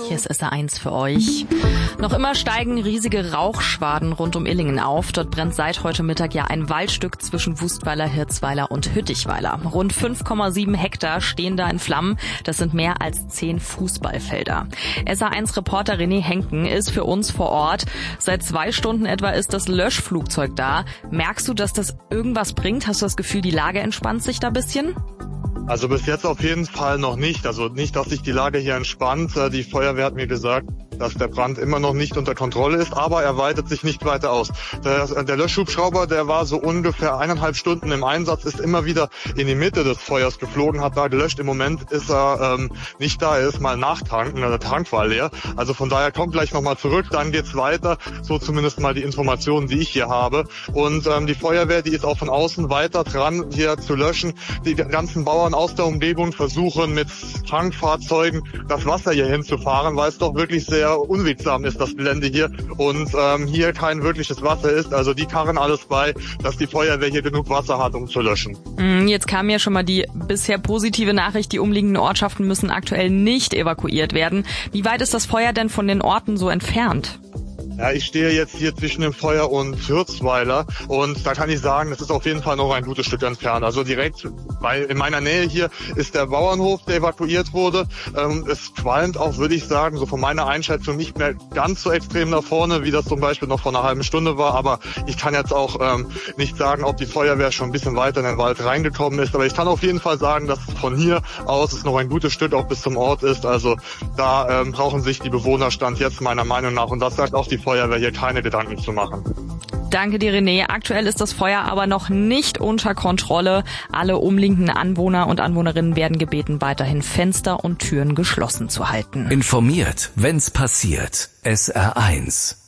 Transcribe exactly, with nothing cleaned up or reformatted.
Hier ist S R eins für euch. Noch immer steigen riesige Rauchschwaden rund um Illingen auf. Dort brennt seit heute Mittag ja ein Waldstück zwischen Wustweiler, Hirzweiler und Hüttichweiler. Rund fünf Komma sieben Hektar stehen da in Flammen. Das sind mehr als zehn Fußballfelder. S R eins Reporter René Henken ist für uns vor Ort. Seit zwei Stunden etwa ist das Löschflugzeug da. Merkst du, dass das irgendwas bringt? Hast du das Gefühl, die Lage entspannt sich da ein bisschen? Also bis jetzt auf jeden Fall noch nicht. Also nicht, dass sich die Lage hier entspannt. Die Feuerwehr hat mir gesagt, dass der Brand immer noch nicht unter Kontrolle ist, aber er weitet sich nicht weiter aus. Der, der Löschhubschrauber, der war so ungefähr eineinhalb Stunden im Einsatz, ist immer wieder in die Mitte des Feuers geflogen, hat da gelöscht. Im Moment ist er ähm, nicht da, er ist mal nachtanken, der Tank war leer. Also von daher kommt gleich nochmal zurück, dann geht's weiter. So zumindest mal die Informationen, die ich hier habe. Und ähm, die Feuerwehr, die ist auch von außen weiter dran, hier zu löschen. Die ganzen Bauern aus der Umgebung versuchen mit Tankfahrzeugen das Wasser hier hinzufahren, weil es doch wirklich sehr unwegsam ist, das Gelände hier, und ähm, hier kein wirkliches Wasser ist. Also die karren alles bei, dass die Feuerwehr hier genug Wasser hat, um zu löschen. Jetzt kam ja schon mal die bisher positive Nachricht, die umliegenden Ortschaften müssen aktuell nicht evakuiert werden. Wie weit ist das Feuer denn von den Orten so entfernt? Ja, ich stehe jetzt hier zwischen dem Feuer und Hirzweiler, und da kann ich sagen, das ist auf jeden Fall noch ein gutes Stück entfernt. Also direkt bei, in meiner Nähe hier ist der Bauernhof, der evakuiert wurde. Ähm, es qualmt auch, würde ich sagen, so von meiner Einschätzung nicht mehr ganz so extrem nach vorne, wie das zum Beispiel noch vor einer halben Stunde war. Aber ich kann jetzt auch ähm, nicht sagen, ob die Feuerwehr schon ein bisschen weiter in den Wald reingekommen ist. Aber ich kann auf jeden Fall sagen, dass von hier aus es noch ein gutes Stück auch bis zum Ort ist. Also da ähm, brauchen sich die Bewohner Stand jetzt meiner Meinung nach, und das sagt auch die Feuerwehr, hier keine Gedanken zu machen. Danke dir, René. Aktuell ist das Feuer aber noch nicht unter Kontrolle. Alle umliegenden Anwohner und Anwohnerinnen werden gebeten, weiterhin Fenster und Türen geschlossen zu halten. Informiert, wenn's passiert. S R eins.